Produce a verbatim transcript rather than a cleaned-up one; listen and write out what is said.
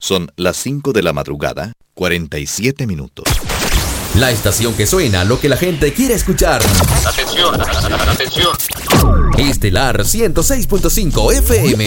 Son las cinco de la madrugada, cuarenta y siete minutos. La estación que suena lo que la gente quiere escuchar. Atención, atención. Estelar ciento seis punto cinco F M.